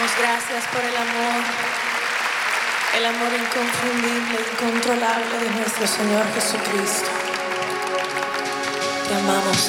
damos gracias por el amor inconfundible, incontrolable de nuestro Señor Jesucristo. Te amamos.